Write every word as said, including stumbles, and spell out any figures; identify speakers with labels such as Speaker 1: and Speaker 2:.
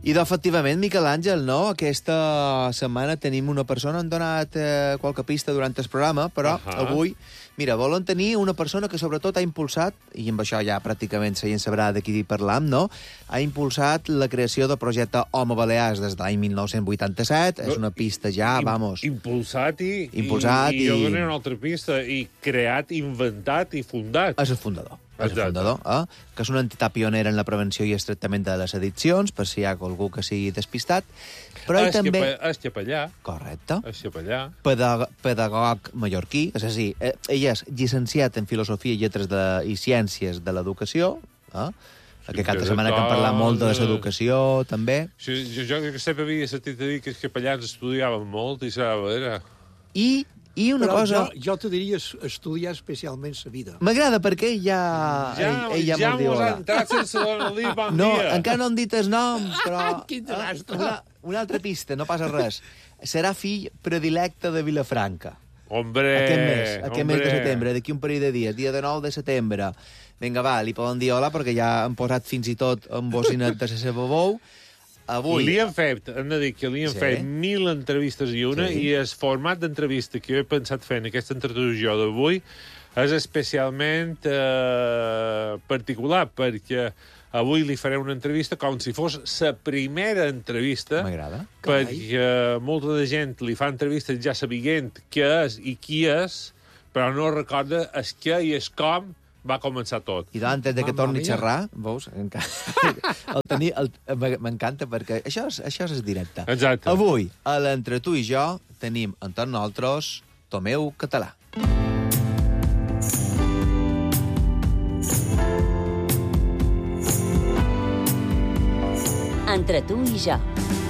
Speaker 1: I, efectivament, Miquel Àngel, no? Aquesta setmana tenim una persona, han donat eh, qualque pista durant el programa, però uh -huh. avui, mira, volen tenir una persona que sobretot ha impulsat, i amb això ja pràcticament la gent sabrà de qui parlam, no? Ha impulsat la creació del projecte Home Balears des de l'any mil nou-cents vuitanta-set. No, és una pista ja,
Speaker 2: im,
Speaker 1: vamos...
Speaker 2: Impulsat i...
Speaker 1: Impulsat
Speaker 2: i... I jo donaré una altra pista. I creat, inventat i fundat.
Speaker 1: És el fundador. És el fundador, eh? Que és una entitat pionera en la prevenció i el tractament de les addiccions, per si hi ha algú que sigui despistat. Però ell també...
Speaker 2: És capellà.
Speaker 1: Correcte.
Speaker 2: És capellà.
Speaker 1: Pedagog, pedagog mallorquí, és a dir, ell és llicenciat en Filosofia i Lletres de, i Ciències de l'Educació, eh? Aquest cap de setmana que hem parlat molt de l'educació, també.
Speaker 2: Sí, jo, jo que sempre havia sentit a dir que els capellans estudiaven molt i saber, era...
Speaker 1: I... I una
Speaker 3: Però
Speaker 1: cosa...
Speaker 3: Jo, jo te diria estudiar especialment la vida.
Speaker 1: M'agrada perquè ell ja...
Speaker 2: Ja,
Speaker 1: ell, ell ja,
Speaker 2: ja
Speaker 1: mos diu...
Speaker 2: mos ha entrat sense donar-li bon
Speaker 1: no,
Speaker 2: dia.
Speaker 1: encara no hem dit el nom, però...
Speaker 3: Quin desastre.
Speaker 1: Una, una altra pista, no passa res. Serà fill predilecte de Vilafranca.
Speaker 2: Hombre,
Speaker 1: Aquest mes, aquest
Speaker 2: hombre.
Speaker 1: mes de setembre, d'aquí un parell de dies, dia de nou de setembre. Vinga, va, li poden dir hola, perquè ja han posat fins i tot un bocinet de la seva veu. Avui...
Speaker 2: Li han fet, hem de dir que li han
Speaker 1: Sí.
Speaker 2: fet mil entrevistes i una,
Speaker 1: Sí.
Speaker 2: i el format d'entrevista que jo he pensat fer en aquesta introducció d'avui és especialment eh, particular, perquè avui li faré una entrevista com si fos la primera entrevista.
Speaker 1: M'agrada.
Speaker 2: Perquè molta de gent li fa entrevistes ja sabent què és i qui és, però no recorda el què i el com va començar tot.
Speaker 1: I antes de que
Speaker 3: Mamma
Speaker 1: torni a
Speaker 3: mia.
Speaker 1: xerrar, veus? Enca- el tenir, el, m'encanta perquè això és, això és directe.
Speaker 2: Exacte.
Speaker 1: Avui, a l'Entre tu i jo, tenim entre nosaltres Tomeu Català.
Speaker 4: Entre tu i jo.